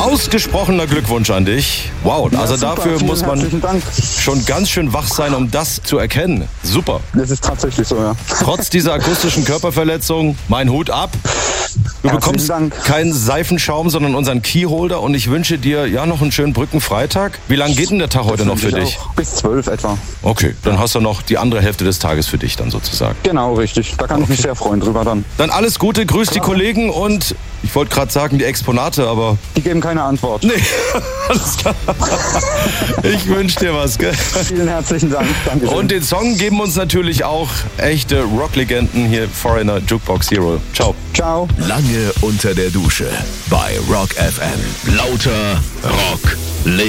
Ausgesprochener Glückwunsch an dich. Wow, also super, dafür vielen muss man herzlichen Dank. schon ganz schön wach sein, um das zu erkennen. Super. Das ist tatsächlich so, ja. Trotz dieser akustischen Körperverletzung, mein Hut ab. Du bekommst Dank. keinen Seifenschaum, sondern unseren Keyholder und ich wünsche dir ja noch einen schönen Brückenfreitag. Wie lange geht denn der Tag heute noch für dich? Auch. Bis 12 etwa. Okay, dann hast du noch die andere Hälfte des Tages für dich dann sozusagen. Genau, richtig. Da kann ich mich sehr freuen drüber dann. Dann alles Gute, grüß die Kollegen und ich wollte gerade sagen die Exponate, aber Die geben keine Antwort. nee, alles klar. Ich wünsche dir was, gell? Vielen herzlichen Dank. Dankeschön. Und den Song geben uns natürlich auch echte Rocklegenden hier, Foreigner, Jukebox Hero. Ciao. Ciao. Lange unter der Dusche bei Rock FM. Lauter Rock.